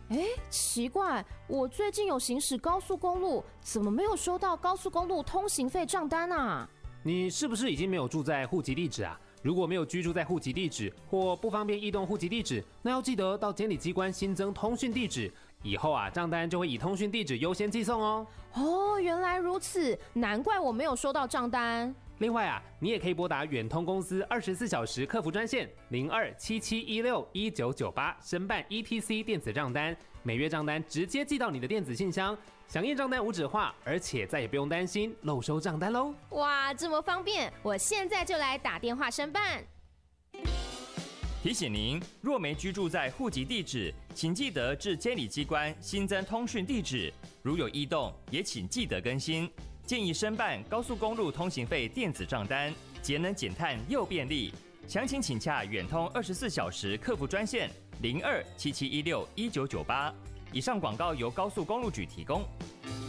奇怪，我最近有行驶高速公路，怎么没有收到高速公路通行费账单啊？ 你是不是已经没有住在户籍地址啊？如果没有居住在户籍地址或不方便异动户籍地址，那要记得到监理机关新增通讯地址，以后账单就会以通讯地址优先寄送哦。 原来如此，难怪我没有收到账单。 另外你也可以拨打远通公司24小时客服专线0277161998申办 ETC 电子账单，每月账单直接寄到你的电子信箱，响应账单无纸化，而且再也不用担心漏收账单喽。 哇，这么方便，我现在就来打电话申办。 提醒您，若没居住在户籍地址，请记得至监理机关新增通讯地址，如有异动，也请记得更新。建议申办高速公路通行费电子账单，节能减碳又便利。详情请洽远通24小时客服专线0277161998。以上广告由高速公路局提供。